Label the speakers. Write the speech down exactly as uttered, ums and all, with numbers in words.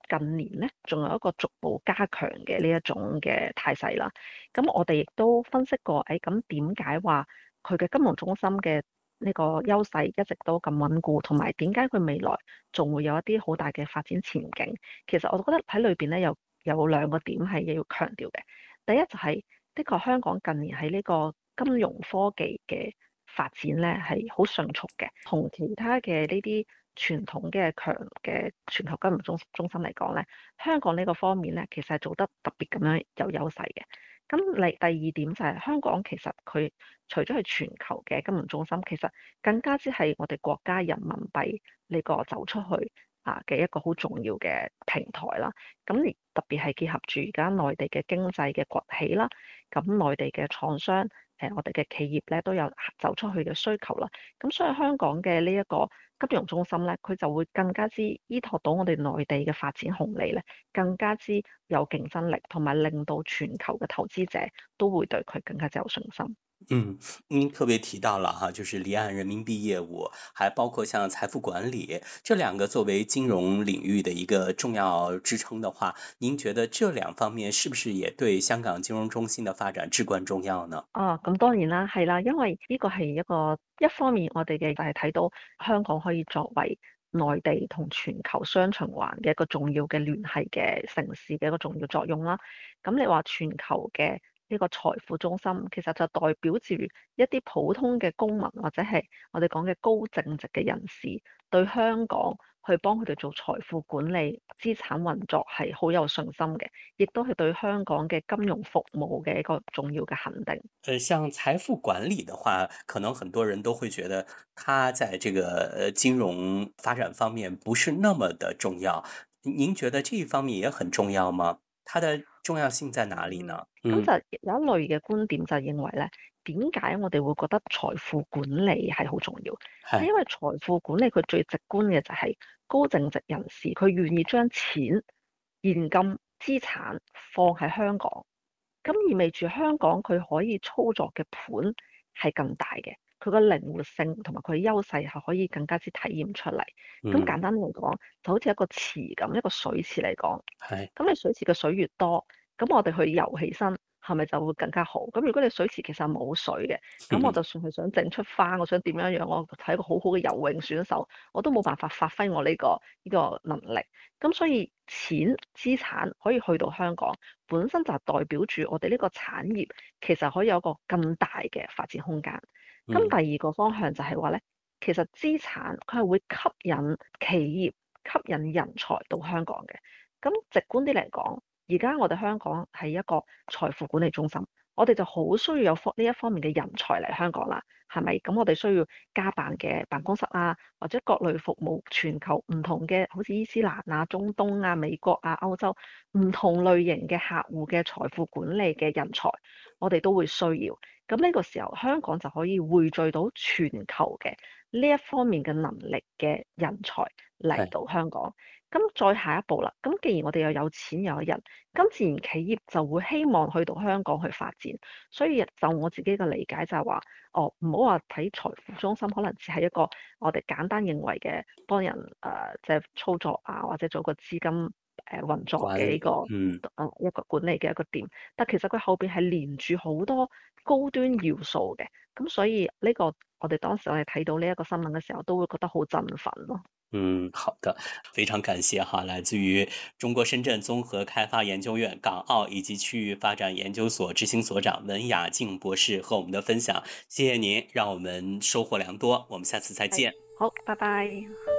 Speaker 1: 近年咧，仲有一個逐步加強嘅呢一種嘅態勢啦。咁我哋亦都分析過，誒咁點解話佢嘅金融中心嘅呢個優勢一直都咁穩固，同埋點解佢未來仲會有一啲好大嘅發展前景？其實我覺得喺裏邊咧有有兩個點係要強調嘅。第一就係、的確香港近年喺呢個金融科技嘅發展咧係好迅速嘅，同其他嘅呢啲傳統嘅強嘅全球金融中中心嚟講咧，香港呢個方面咧其實係做得特別咁樣有優勢嘅。咁嚟第二點就係、香港其實佢除咗係全球嘅金融中心，其實更加之係我哋國家人民幣呢個走出去啊嘅一個好重要嘅平台啦。咁而特別係結合住而家內地嘅經濟嘅崛起啦，咁內地嘅廠商。誒，我哋嘅企業咧都有走出去嘅需求啦，咁所以香港嘅呢一個金融中心咧，佢就會更加之依託到我哋內地嘅發展紅利咧，更加之有競爭力，同埋令到全球嘅投資者都會對佢更加之有信心。
Speaker 2: 嗯，您特别提到了哈，就是离岸人民币业务，还包括像财富管理，这两个作为金融领域的一个重要支撑的话，您觉得这两方面是不是也对香港金融中心的发展至关重要呢？
Speaker 1: 啊，咁當然啦，係啦，因為呢個係一個一方面，我哋嘅就係睇到香港可以作為內地同全球雙循環嘅一個重要嘅聯繫嘅城市嘅一個重要作用啦。咁你話全球嘅呢個財富中心，其實就代表住一啲普通嘅公民或者係我哋講嘅高淨值嘅人士，對香港去幫佢哋做財富管理、資產運作係好有信心嘅，亦都係對香港嘅金融服務嘅一個重要嘅肯定。
Speaker 2: 呃，像财富管理的话，可能很多人都会觉得它在这个呃金融发展方面不是那麼的重要。您覺得這一方面也很重要嗎？它的重要性在哪裡
Speaker 1: 嗯，
Speaker 2: 呢？
Speaker 1: 咁
Speaker 2: 嗯，
Speaker 1: 就有一類嘅觀點就認為咧，點解我哋會覺得財富管理係好重要？係
Speaker 2: 係
Speaker 1: 因為財富管理佢最直觀嘅就係高淨值人士，佢願意將錢、現金、資產放喺香港，咁意味住香港佢可以操作嘅盤係更大嘅，佢個靈活性同埋佢優勢係可以更加之體現出嚟。咁
Speaker 2: 嗯，
Speaker 1: 簡單嚟講，就好似一個池咁，一個水池嚟講。
Speaker 2: 係
Speaker 1: 咁你水池嘅水越多，咁我哋去游起身係咪就會更加好？咁如果你水池其實冇水嘅，咁我就算係想整出花，我想點樣樣，我係一個好好嘅游泳選手，我都冇辦法發揮我呢個呢個能力。咁所以錢資產可以去到香港，本身就係代表住我哋呢個產業其實可以有一個更大嘅發展空間。咁
Speaker 2: 嗯。
Speaker 1: 第二個方向就係話咧，其實資產佢係會吸引企業、吸引人才到香港嘅。咁直觀啲嚟講，而家我哋香港係一個財富管理中心，我哋就好需要有方呢一方面嘅人才嚟香港啦，係咪？咁我哋需要加辦嘅辦公室啊，或者各類服務全球唔同嘅，好似伊斯蘭啊、中東啊、美國啊、歐洲唔同類型嘅客戶嘅財富管理嘅人才，我哋都會需要。咁呢個時候，香港就可以匯聚到全球嘅呢一方面嘅能力嘅人才嚟到香港。咁再下一步啦，咁既然我哋又有錢又有人，咁自然企業就會希望去到香港去發展。所以就我自己嘅理解就係話，哦，唔好話睇財富中心，可能只係一個我哋簡單認為嘅幫人誒即係操作啊，或者做個資金誒、呃、運作
Speaker 2: 管理，
Speaker 1: 嘅一個誒、
Speaker 2: 嗯。
Speaker 1: 呃、一個管理嘅一個點。但其實佢後邊係連住好多高端要素嘅，咁所以呢個我哋當時我哋睇到呢一個新聞嘅時候，都會覺得好振奮咯。
Speaker 2: 嗯，好的，非常感謝哈，來自於中國深圳綜合開發研究院港澳以及區域發展研究所執行所長文雅靜博士和我們的分享，謝謝您，讓我們收穫良多，我們下次再
Speaker 1: 係，
Speaker 2: 見。
Speaker 1: 好，拜拜。